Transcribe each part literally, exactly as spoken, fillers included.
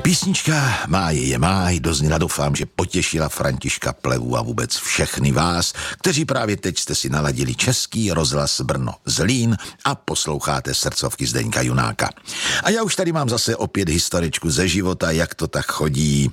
Písnička Máj je máj dozněla, doufám, že potěšila Františka Plevu a vůbec všechny vás, kteří právě teď jste si naladili Český rozhlas Brno Zlín a posloucháte srdcovky Zdeňka Junáka. A já už tady mám zase opět historičku ze života, jak to tak chodí.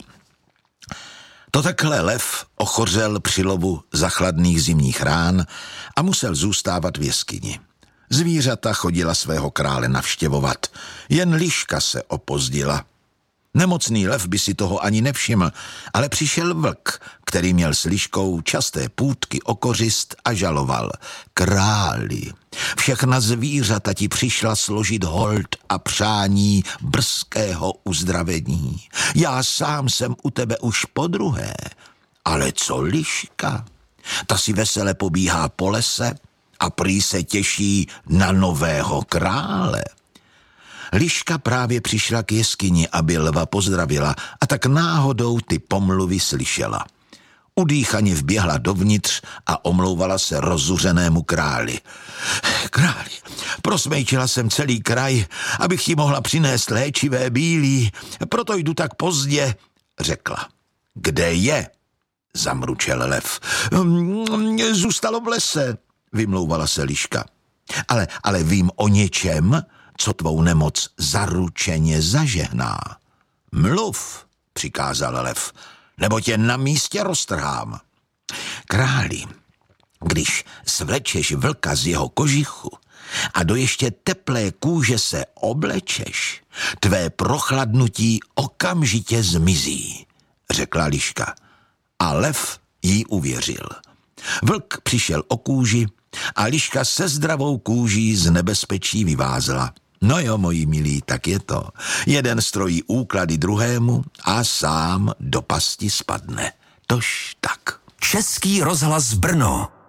To takhle lev ochořel při lovu za chladných zimních rán a musel zůstávat v jeskyni. Zvířata chodila svého krále navštěvovat, jen liška se opozdila. Nemocný lev by si toho ani nevšiml, ale přišel vlk, který měl s liškou časté půtky o kořist a žaloval: Králi, všechna zvířata ti přišla složit hold a přání brzkého uzdravení. Já sám jsem u tebe už podruhé, ale co liška? Ta si vesele pobíhá po lese a prý se těší na nového krále. Liška právě přišla k jeskyni, aby lva pozdravila, a tak náhodou ty pomluvy slyšela. Udýchaně vběhla dovnitř a omlouvala se rozuřenému králi. Králi, prosmejčila jsem celý kraj, abych ti mohla přinést léčivé bílí, proto jdu tak pozdě, řekla. Kde je? Zamručel lev. Zůstalo v lese, vymlouvala se liška. Ale, ale vím o něčem, co tvou nemoc zaručeně zažehná. Mluv, přikázal lev, nebo tě na místě roztrhám. Králi, když svlečeš vlka z jeho kožichu a do ještě teplé kůže se oblečeš, tvé prochladnutí okamžitě zmizí, řekla liška. A lev jí uvěřil. Vlk přišel o kůži a liška se zdravou kůží z nebezpečí vyvázla. No jo, moji milí, tak je to. Jeden strojí úklady druhému a sám do pasti spadne. Tož tak. Český rozhlas Brno.